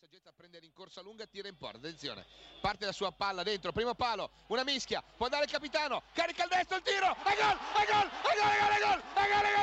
saggezza a prendere in corsa lunga, tira in porta, attenzione, parte la sua palla dentro, primo palo, una mischia, può andare il capitano, carica il destro, il tiro, e gol, e gol, e gol, e gol, e gol, e gol, e gol,